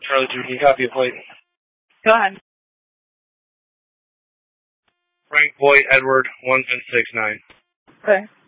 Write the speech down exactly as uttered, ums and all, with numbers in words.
Charlie two, can you copy a plate? Go ahead. Frank Boyd Edward one seven six nine. Okay.